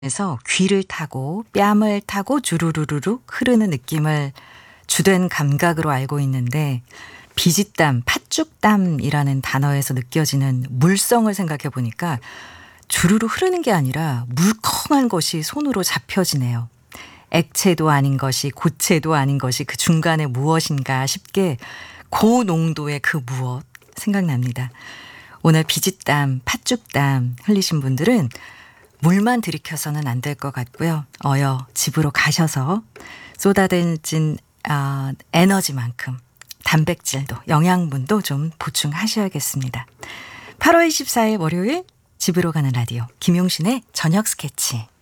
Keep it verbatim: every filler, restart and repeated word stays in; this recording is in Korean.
에서 귀를 타고 뺨을 타고 주르르르륵 흐르는 느낌을 주된 감각으로 알고 있는데 비지땀, 팥죽땀이라는 단어에서 느껴지는 물성을 생각해 보니까 주르르 흐르는 게 아니라 물컹한 것이 손으로 잡혀지네요. 액체도 아닌 것이 고체도 아닌 것이 그 중간에 무엇인가 싶게 고농도의 그 무엇 생각납니다. 오늘 비지땀, 팥죽땀 흘리신 분들은 물만 들이켜서는 안 될 것 같고요. 어여 집으로 가셔서 쏟아진 어, 에너지만큼 단백질도 영양분도 좀 보충하셔야겠습니다. 팔월 이십사일 월요일 집으로 가는 라디오 김용신의 저녁 스케치.